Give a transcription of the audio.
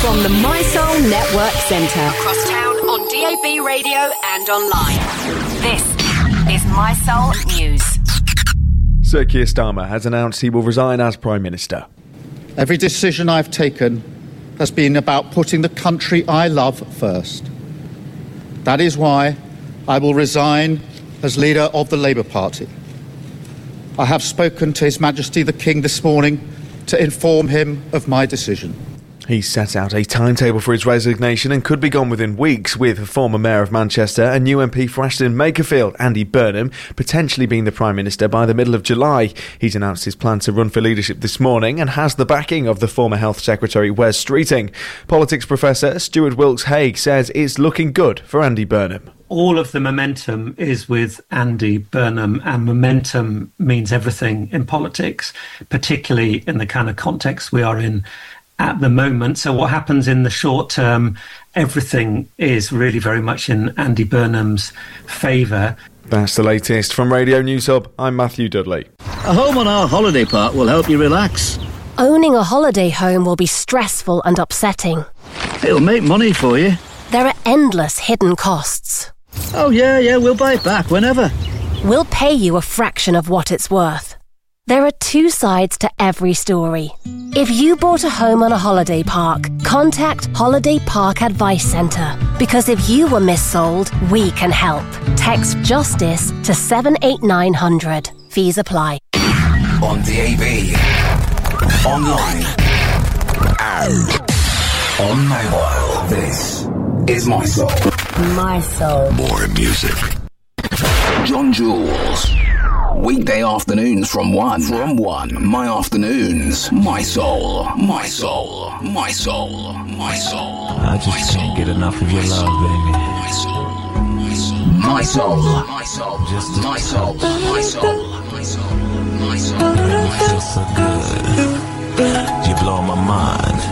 From the My Soul Network Centre. Across town on DAB radio and online. This is My Soul News. Sir Keir Starmer has announced he will resign as Prime Minister. Every decision I've taken has been about putting the country I love first. That is why I will resign as leader of the Labour Party. I have spoken to His Majesty the King this morning to inform him of my decision. He's set out a timetable for his resignation and could be gone within weeks, with former Mayor of Manchester and new MP for Ashton Makerfield, Andy Burnham, potentially being the Prime Minister by the middle of July. He's announced his plan to run for leadership this morning and has the backing of the former Health Secretary Wes Streeting. Politics professor Stuart Wilkes-Haig says it's looking good for Andy Burnham. All of the momentum is with Andy Burnham, and momentum means everything in politics, particularly in the kind of context we are in at the moment. So what happens in the short term, everything is really very much in Andy Burnham's favour. That's the latest from Radio News Hub. I'm Matthew Dudley. A home on our holiday park will help you relax. Owning a holiday home will be stressful and upsetting. It'll make money for you. There are endless hidden costs. Oh yeah, we'll buy it back whenever. We'll pay you a fraction of what it's worth. There are two sides to every story. If you bought a home on a holiday park, contact Holiday Park Advice Centre. Because if you were missold, we can help. Text JUSTICE to 78900. Fees apply. On DAB, online, and on mobile. This is My Soul. My Soul. More music. John Jules. Weekday afternoons from 1. My afternoons. My Soul. My Soul. My Soul. My Soul. I just can't get enough of your love, baby. My Soul. My Soul. My Soul. Just My Soul. My Soul. My Soul. My Soul. it feels so good.